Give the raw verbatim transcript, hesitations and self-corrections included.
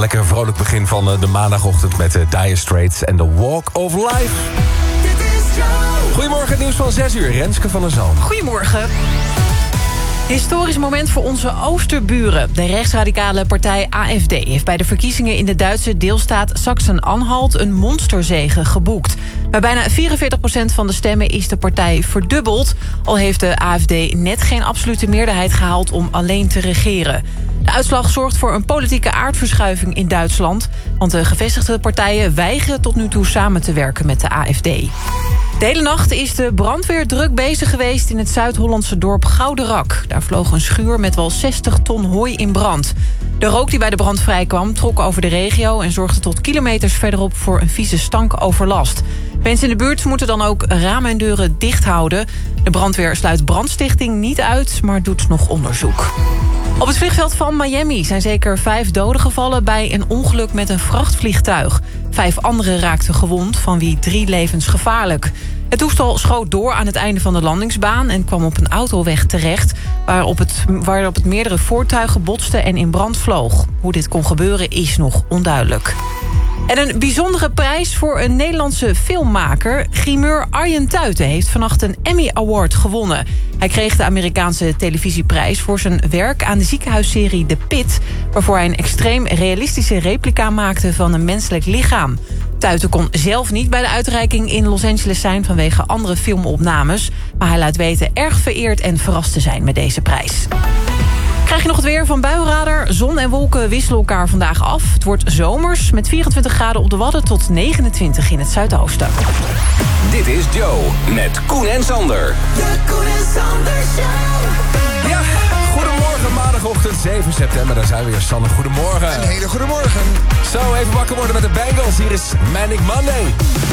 lekker vrolijk begin van uh, de maandagochtend met de Dire Straits en The Walk of Life. Goedemorgen, het nieuws van zes uur. Renske van der Zalm. Goedemorgen. Historisch moment voor onze oosterburen. De rechtsradicale partij A F D heeft bij de verkiezingen in de Duitse deelstaat Sachsen-Anhalt een monsterzege geboekt. Bij bijna vierenveertig procent van de stemmen is de partij verdubbeld, al heeft de A F D net geen absolute meerderheid gehaald om alleen te regeren. De uitslag zorgt voor een politieke aardverschuiving in Duitsland, want de gevestigde partijen weigeren tot nu toe samen te werken met de A F D. De hele nacht is de brandweer druk bezig geweest in het Zuid-Hollandse dorp Gouderak. Daar vloog een schuur met wel zestig ton hooi in brand. De rook die bij de brand vrijkwam trok over de regio en zorgde tot kilometers verderop voor een vieze stankoverlast. Mensen in de buurt moeten dan ook ramen en deuren dicht houden. De brandweer sluit brandstichting niet uit, maar doet nog onderzoek. Op het vliegveld van Miami zijn zeker vijf doden gevallen bij een ongeluk met een vrachtvliegtuig. Vijf anderen raakten gewond, van wie drie levensgevaarlijk. Het toestel schoot door aan het einde van de landingsbaan en kwam op een autoweg terecht, waarop het, waarop het meerdere voertuigen botsten en in brand vloog. Hoe dit kon gebeuren is nog onduidelijk. En een bijzondere prijs voor een Nederlandse filmmaker. Grimeur Arjen Tuiten heeft vannacht een Emmy Award gewonnen. Hij kreeg de Amerikaanse televisieprijs voor zijn werk aan de ziekenhuisserie The Pit, waarvoor hij een extreem realistische replica maakte van een menselijk lichaam. Tuiten kon zelf niet bij de uitreiking in Los Angeles zijn vanwege andere filmopnames, maar hij laat weten erg vereerd en verrast te zijn met deze prijs. Krijg je nog het weer van Buienradar. Zon en wolken wisselen elkaar vandaag af. Het wordt zomers met vierentwintig graden op de Wadden tot negenentwintig in het zuidoosten. Dit is Joe met Koen en Sander. De Koen en Sander Show. Ja, goedemorgen, maandagochtend zeven september. Daar zijn we weer, Sander. Goedemorgen. Een hele goede morgen. Zo, even wakker worden met de Bengals. Hier is Manic Monday.